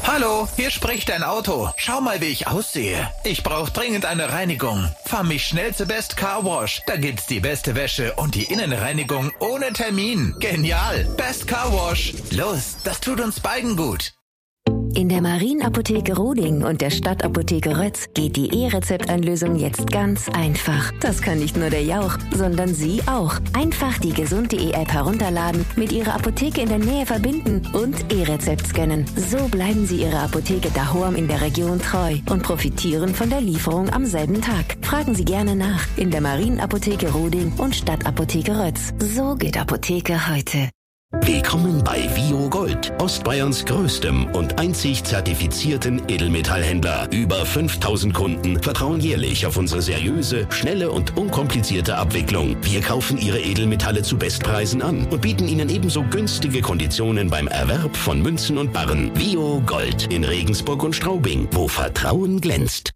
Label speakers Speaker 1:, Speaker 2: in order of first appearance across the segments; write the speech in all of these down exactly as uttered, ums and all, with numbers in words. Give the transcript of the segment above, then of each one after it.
Speaker 1: Hallo, hier spricht dein Auto. Schau mal, wie ich aussehe. Ich brauche dringend eine Reinigung. Fahr mich schnell zu Best Car Wash. Da gibt's die beste Wäsche und die Innenreinigung ohne Termin. Genial. Best Car Wash. Los, das tut uns beiden gut.
Speaker 2: In der Marienapotheke Roding und der Stadtapotheke Rötz geht die E-Rezept-Einlösung jetzt ganz einfach. Das kann nicht nur der Jauch, sondern Sie auch. Einfach die gesund.de App herunterladen, mit Ihrer Apotheke in der Nähe verbinden und E-Rezept scannen. So bleiben Sie Ihrer Apotheke daheim in der Region treu und profitieren von der Lieferung am selben Tag. Fragen Sie gerne nach in der Marienapotheke Roding und Stadtapotheke Rötz. So geht Apotheke heute.
Speaker 3: Willkommen bei Vio Gold, Ostbayerns größtem und einzig zertifizierten Edelmetallhändler. Über fünftausend Kunden vertrauen jährlich auf unsere seriöse, schnelle und unkomplizierte Abwicklung. Wir kaufen Ihre Edelmetalle zu Bestpreisen an und bieten Ihnen ebenso günstige Konditionen beim Erwerb von Münzen und Barren. Vio Gold in Regensburg und Straubing, wo Vertrauen glänzt.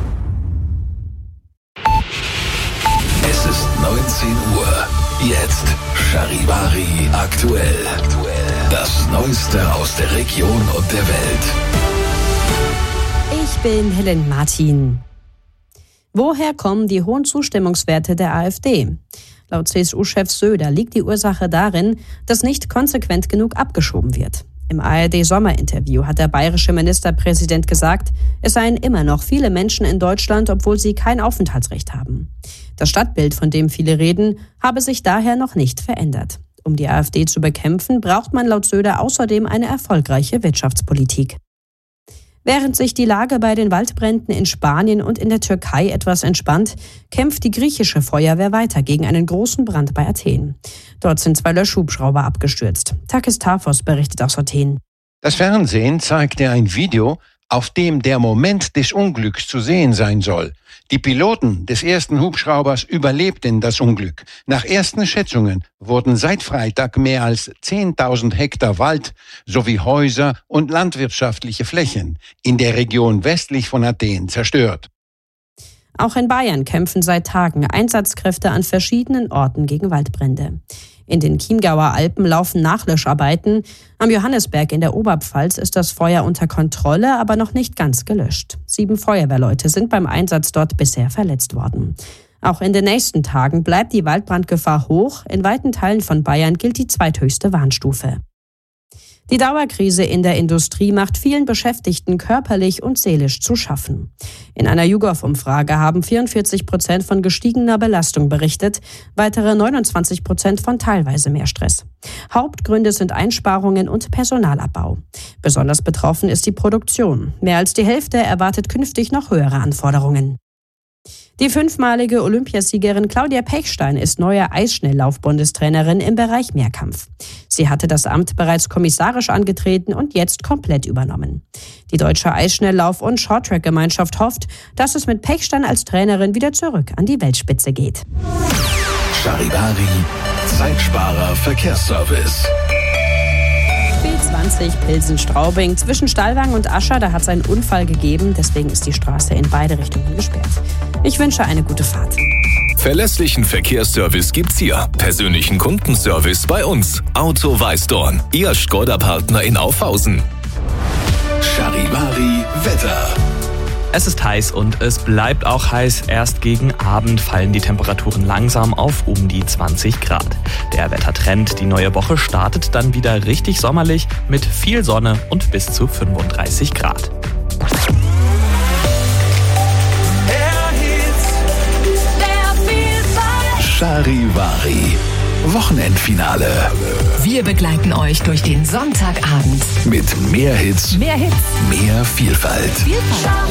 Speaker 4: Es ist neunzehn Uhr. Jetzt Charivari aktuell. Das Neueste aus der Region und der Welt.
Speaker 5: Ich bin Helen Martin. Woher kommen die hohen Zustimmungswerte der AfD? Laut C S U-Chef Söder liegt die Ursache darin, dass nicht konsequent genug abgeschoben wird. Im A R D-Sommerinterview hat der bayerische Ministerpräsident gesagt, es seien immer noch viele Menschen in Deutschland, obwohl sie kein Aufenthaltsrecht haben. Das Stadtbild, von dem viele reden, habe sich daher noch nicht verändert. Um die AfD zu bekämpfen, braucht man laut Söder außerdem eine erfolgreiche Wirtschaftspolitik. Während sich die Lage bei den Waldbränden in Spanien und in der Türkei etwas entspannt, kämpft die griechische Feuerwehr weiter gegen einen großen Brand bei Athen. Dort sind zwei Löschhubschrauber abgestürzt. Takis Tafos berichtet aus Athen.
Speaker 6: Das Fernsehen zeigte ein Video, auf dem der Moment des Unglücks zu sehen sein soll. Die Piloten des ersten Hubschraubers überlebten das Unglück. Nach ersten Schätzungen wurden seit Freitag mehr als zehntausend Hektar Wald sowie Häuser und landwirtschaftliche Flächen in der Region westlich von Athen zerstört.
Speaker 5: Auch in Bayern kämpfen seit Tagen Einsatzkräfte an verschiedenen Orten gegen Waldbrände. In den Chiemgauer Alpen laufen Nachlöscharbeiten. Am Johannisberg in der Oberpfalz ist das Feuer unter Kontrolle, aber noch nicht ganz gelöscht. Sieben Feuerwehrleute sind beim Einsatz dort bisher verletzt worden. Auch in den nächsten Tagen bleibt die Waldbrandgefahr hoch. In weiten Teilen von Bayern gilt die zweithöchste Warnstufe. Die Dauerkrise in der Industrie macht vielen Beschäftigten körperlich und seelisch zu schaffen. In einer YouGov-Umfrage haben vierundvierzig Prozent von gestiegener Belastung berichtet, weitere neunundzwanzig Prozent von teilweise mehr Stress. Hauptgründe sind Einsparungen und Personalabbau. Besonders betroffen ist die Produktion. Mehr als die Hälfte erwartet künftig noch höhere Anforderungen. Die fünfmalige Olympiasiegerin Claudia Pechstein ist neue Eisschnelllauf-Bundestrainerin im Bereich Mehrkampf. Sie hatte das Amt bereits kommissarisch angetreten und jetzt komplett übernommen. Die deutsche Eisschnelllauf- und Shorttrack-Gemeinschaft hofft, dass es mit Pechstein als Trainerin wieder zurück an die Weltspitze geht.
Speaker 4: Charivari, Zeitsparer Verkehrsservice.
Speaker 5: B zwanzig Pilsen-Straubing. Zwischen Stallwagen und Ascher, da hat es einen Unfall gegeben. Deswegen ist die Straße in beide Richtungen gesperrt. Ich wünsche eine gute Fahrt.
Speaker 7: Verlässlichen Verkehrsservice gibt's hier. Persönlichen Kundenservice bei uns. Auto Weißdorn, Ihr Škoda-Partner in Aufhausen.
Speaker 4: Charivari Wetter.
Speaker 8: Es ist heiß und es bleibt auch heiß. Erst gegen Abend fallen die Temperaturen langsam auf um die zwanzig Grad. Der Wettertrend, die neue Woche startet dann wieder richtig sommerlich mit viel Sonne und bis zu fünfunddreißig Grad.
Speaker 4: Charivari. Wochenendfinale.
Speaker 9: Wir begleiten euch durch den Sonntagabend.
Speaker 4: Mit mehr Hits,
Speaker 9: Mehr Hits,
Speaker 4: mehr Vielfalt.
Speaker 9: Vielfalt.